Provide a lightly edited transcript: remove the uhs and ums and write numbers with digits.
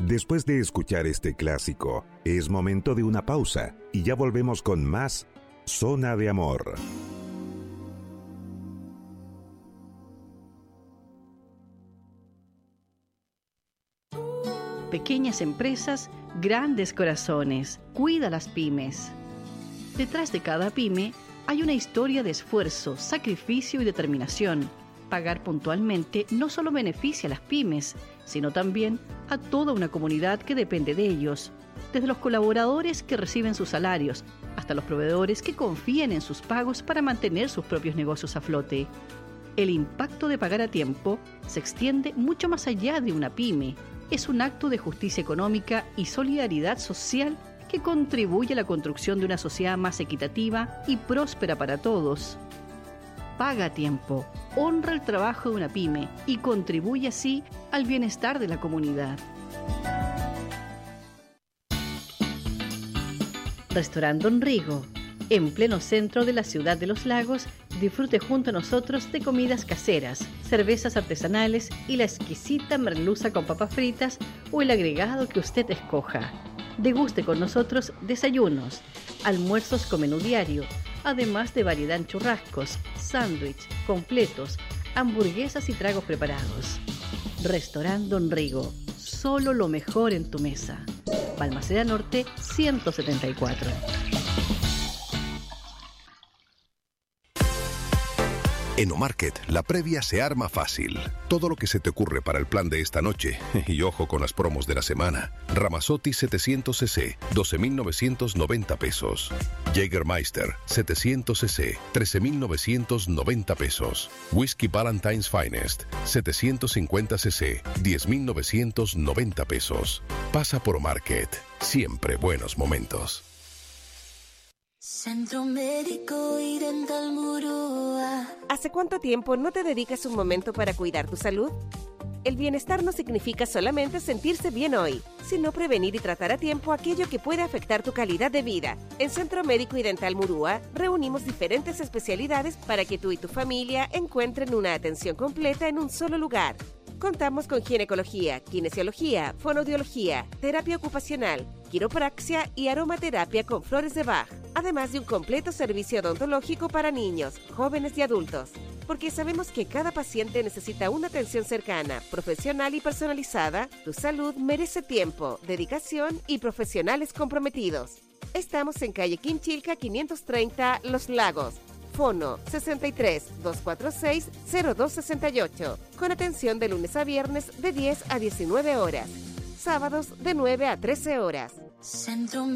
Después de escuchar este clásico, es momento de una pausa y ya volvemos con más Zona de Amor. Pequeñas empresas, grandes corazones. Cuida las pymes. Detrás de cada pyme hay una historia de esfuerzo, sacrificio y determinación. Pagar puntualmente no solo beneficia a las pymes, sino también a toda una comunidad que depende de ellos. Desde los colaboradores que reciben sus salarios hasta los proveedores que confían en sus pagos para mantener sus propios negocios a flote. El impacto de pagar a tiempo se extiende mucho más allá de una pyme. Es un acto de justicia económica y solidaridad social que contribuye a la construcción de una sociedad más equitativa y próspera para todos. Paga a tiempo, honra el trabajo de una pyme y contribuye así al bienestar de la comunidad. Restaurante Don Rigo, en pleno centro de la ciudad de Los Lagos, disfrute junto a nosotros de comidas caseras, cervezas artesanales y la exquisita merluza con papas fritas o el agregado que usted escoja. Deguste con nosotros desayunos, almuerzos con menú diario, además de variedad en churrascos, sándwich, completos, hamburguesas y tragos preparados. Restaurante Don Rigo, solo lo mejor en tu mesa. Balmaceda Norte 174. En Omarket, la previa se arma fácil. Todo lo que se te ocurre para el plan de esta noche. Y ojo con las promos de la semana. Ramazotti 700cc, 12.990 pesos. Jägermeister 700cc, 13.990 pesos. Whisky Valentine's Finest 750cc, 10.990 pesos. Pasa por Omarket. Siempre buenos momentos. Centro Médico y Dental Murúa. ¿Hace cuánto tiempo no te dedicas un momento para cuidar tu salud? El bienestar no significa solamente sentirse bien hoy, sino prevenir y tratar a tiempo aquello que puede afectar tu calidad de vida. En Centro Médico y Dental Murúa reunimos diferentes especialidades para que tú y tu familia encuentren una atención completa en un solo lugar. Contamos con ginecología, kinesiología, fonoaudiología, terapia ocupacional, quiropraxia y aromaterapia con flores de Bach, además de un completo servicio odontológico para niños, jóvenes y adultos. Porque sabemos que cada paciente necesita una atención cercana, profesional y personalizada, tu salud merece tiempo, dedicación y profesionales comprometidos. Estamos en calle Quinchilca 530, Los Lagos. Fono 63-246-0268, con atención de lunes a viernes de 10 a 19 horas, sábados de 9 a 13 horas. Centro